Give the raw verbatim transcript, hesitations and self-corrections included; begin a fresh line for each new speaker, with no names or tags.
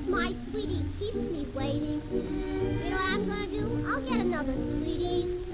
My sweetie keeps me waiting. You know what I'm gonna do? I'll get another sweetie.